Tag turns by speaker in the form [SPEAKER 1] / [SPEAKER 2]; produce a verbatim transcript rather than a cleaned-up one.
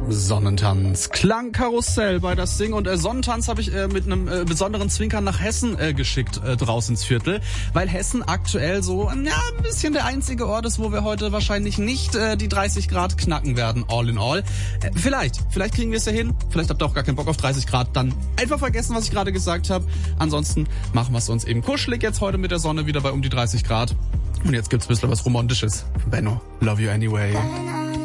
[SPEAKER 1] Sonnentanz. Klangkarussell bei das Sing und äh, Sonnentanz habe ich äh, mit einem äh, besonderen Zwinkern nach Hessen äh, geschickt äh, draußen ins Viertel, weil Hessen aktuell so ja, ein bisschen der einzige Ort ist, wo wir heute wahrscheinlich nicht äh, die dreißig Grad knacken werden, all in all. Äh, vielleicht, vielleicht kriegen wir es ja hin, vielleicht habt ihr auch gar keinen Bock auf dreißig Grad, dann einfach vergessen, was ich gerade gesagt habe. Ansonsten machen wir es uns eben kuschelig jetzt heute mit der Sonne wieder bei um die dreißig Grad. Und jetzt gibt's ein bisschen was Romantisches. Benno, Love You Anyway.